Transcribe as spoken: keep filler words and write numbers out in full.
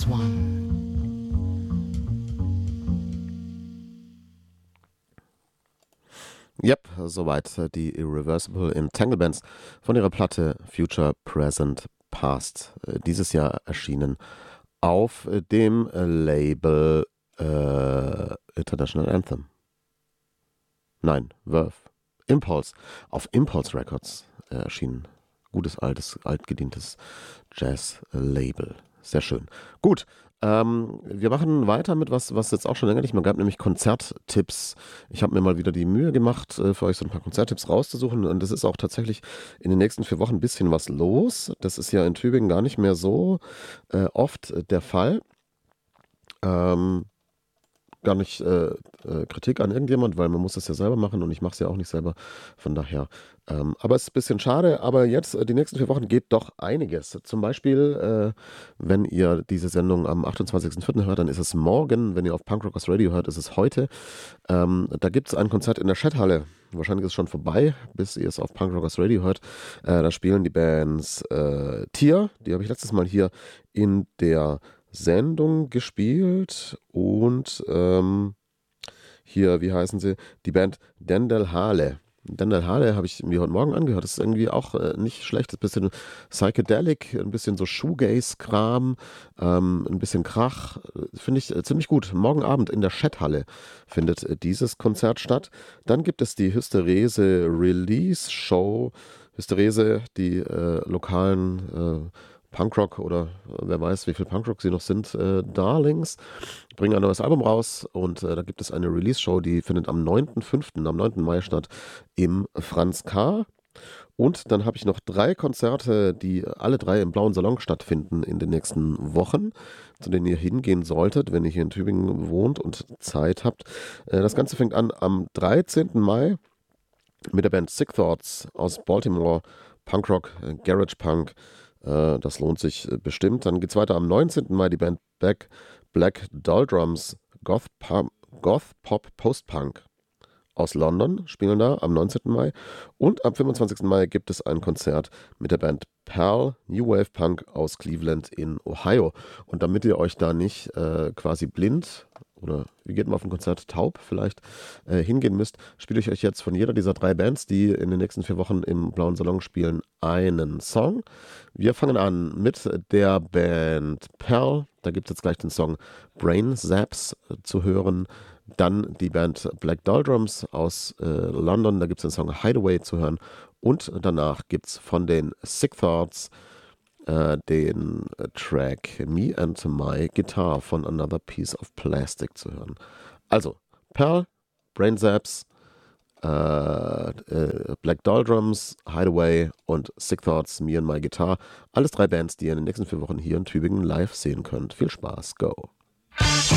as one. Yep, soweit die Irreversible Entanglements von ihrer Platte Future, Present, Past. Dieses Jahr erschienen auf dem Label äh, International Anthem. Nein, Verve. Impulse. Auf Impulse Records erschienen. Gutes, altes, altgedientes Jazz-Label. Sehr schön. Gut. Ähm, wir machen weiter mit was, was jetzt auch schon länger nicht mehr gab, nämlich Konzerttipps. Ich habe mir mal wieder die Mühe gemacht, äh, für euch so ein paar Konzerttipps rauszusuchen, und das ist auch tatsächlich in den nächsten vier Wochen ein bisschen was los. Das ist ja in Tübingen gar nicht mehr so äh, oft äh, der Fall. Ähm, gar nicht äh, äh, Kritik an irgendjemand, weil man muss das ja selber machen und ich mache es ja auch nicht selber, von daher. Ähm, aber es ist ein bisschen schade, aber jetzt, äh, die nächsten vier Wochen geht doch einiges. Zum Beispiel, äh, wenn ihr diese Sendung am achtundzwanzigsten vierten hört, dann ist es morgen. Wenn ihr auf Punk Rockers Radio hört, ist es heute. Ähm, da gibt es ein Konzert in der Chat-Halle. Wahrscheinlich ist es schon vorbei, bis ihr es auf Punk Rockers Radio hört. Äh, da spielen die Bands äh, Tier, die habe ich letztes Mal hier in der Sendung gespielt, und ähm, hier, wie heißen sie? Die Band Dendel Hale. Dendel Hale habe ich mir heute Morgen angehört. Das ist irgendwie auch äh, nicht schlecht. Das ist ein bisschen Psychedelic, ein bisschen so Shoegaze-Kram, ähm, ein bisschen Krach. Finde ich äh, ziemlich gut. Morgen Abend in der Chat-Halle findet äh, dieses Konzert statt. Dann gibt es die Hysterese Release-Show. Hysterese, die äh, lokalen äh, Punkrock oder äh, wer weiß, wie viel Punkrock sie noch sind, äh, Darlings, bringen ein neues Album raus, und äh, da gibt es eine Release-Show, die findet am neunten fünften, am neunten Mai statt im Franz K. Und dann habe ich noch drei Konzerte, die alle drei im Blauen Salon stattfinden in den nächsten Wochen, zu denen ihr hingehen solltet, wenn ihr hier in Tübingen wohnt und Zeit habt. Äh, das Ganze fängt an am dreizehnten Mai mit der Band Sick Thoughts aus Baltimore, Punkrock, äh, Garage Punk. Das lohnt sich bestimmt. Dann geht es weiter am neunzehnten Mai, die Band Black, Black Doldrums, Goth, Goth Pop Post-Punk aus London, spielen da am neunzehnten Mai. Und am fünfundzwanzigsten Mai gibt es ein Konzert mit der Band Pearl, New Wave Punk aus Cleveland in Ohio. Und damit ihr euch da nicht äh, quasi blind oder wie geht man auf ein Konzert, taub vielleicht, äh, hingehen müsst, spiele ich euch jetzt von jeder dieser drei Bands, die in den nächsten vier Wochen im Blauen Salon spielen, einen Song. Wir fangen an mit der Band Pearl. Da gibt es jetzt gleich den Song Brain Zaps äh, zu hören. Dann die Band Black Doldrums aus äh, London. Da gibt es den Song Hideaway zu hören. Und danach gibt es von den Sick Thoughts äh, den Track Me and My Guitar von Another Piece of Plastic zu hören. Also Pearl, Brain Zaps, äh, äh, Black Doldrums, Hideaway und Sick Thoughts, Me and My Guitar. Alles drei Bands, die ihr in den nächsten vier Wochen hier in Tübingen live sehen könnt. Viel Spaß, go!